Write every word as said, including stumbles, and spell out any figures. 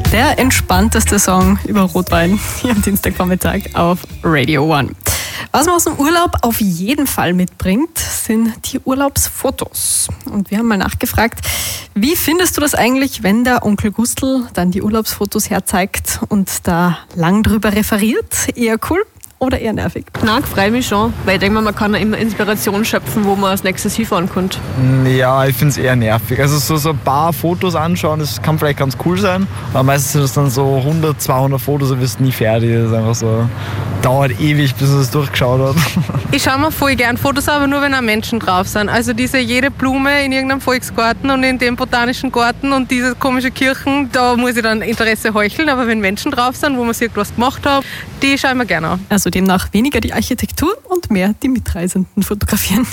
Der entspannteste Song über Rotwein hier am Dienstagvormittag auf Radio One. Was man aus dem Urlaub auf jeden Fall mitbringt, sind die Urlaubsfotos. Und wir haben mal nachgefragt, wie findest du das eigentlich, wenn der Onkel Gustl dann die Urlaubsfotos herzeigt und da lang drüber referiert? Eher cool oder eher nervig? Nein, freue mich schon, weil ich denke mal, man kann ja immer Inspiration schöpfen, wo man als nächstes hinfahren könnte. Ja, ich finde es eher nervig. Also so, so ein paar Fotos anschauen, das kann vielleicht ganz cool sein, aber meistens sind es dann so hundert, zweihundert Fotos und wirst nie fertig. Das ist einfach so, dauert ewig, bis man das durchgeschaut hat. Ich schaue mir voll gern Fotos, aber nur wenn auch Menschen drauf sind. Also diese jede Blume in irgendeinem Volksgarten und in dem botanischen Garten und diese komische Kirchen, da muss ich dann Interesse heucheln, aber wenn Menschen drauf sind, wo man sich was gemacht hat, die schauen wir gerne an. Also demnach weniger die Architektur und mehr die Mitreisenden fotografieren.